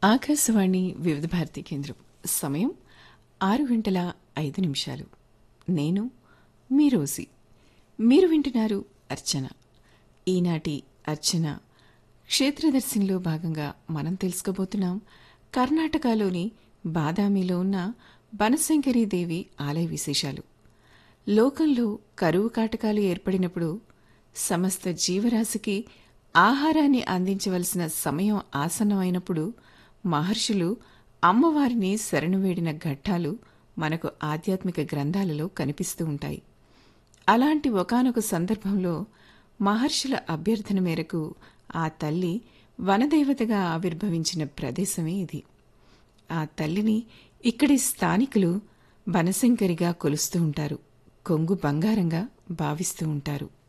ఆకాశవాణి వివిధ భారతి కేంద్రం. సమయం 6:05. నేను మీ రోజీ. మీరు వింటున్నారు అర్చన. ఈనాటి అర్చన క్షేత్రదర్శినిలో భాగంగా మనం తెలుసుకోబోతున్నాం కర్ణాటకలోని బాదామిలో ఉన్న బనశంకరీదేవి ఆలయ విశేషాలు. లోకంలో కరువు కాటకాలు ఏర్పడినప్పుడు సమస్త జీవరాశికి ఆహారాన్ని అందించవలసిన సమయం ఆసన్నమైనప్పుడు మహర్షులు అమ్మవారిని శరణువేడిన ఘట్టాలు మనకు ఆధ్యాత్మిక గ్రంథాలలో కనిపిస్తూ ఉంటాయి. అలాంటి ఒకానొక సందర్భంలో మహర్షుల అభ్యర్థన మేరకు ఆ తల్లి వనదేవతగా ఆవిర్భవించిన ప్రదేశమే ఇది. ఆ తల్లిని ఇక్కడి స్థానికులు బనశంకరిగా కొలుస్తూ ఉంటారు, కొంగు బంగారంగా భావిస్తూ ఉంటారు.